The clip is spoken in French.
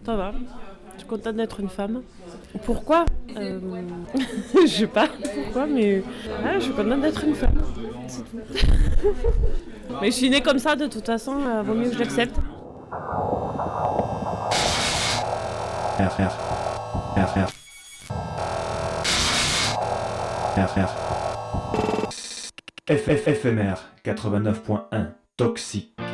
Ça va. Je suis contente d'être une femme. Pourquoi Je sais pas pourquoi, mais je suis contente d'être une femme. C'est tout. Mais je suis née comme ça, de toute façon, vaut mieux que je l'accepte. FFFMR 89.1 Toxique.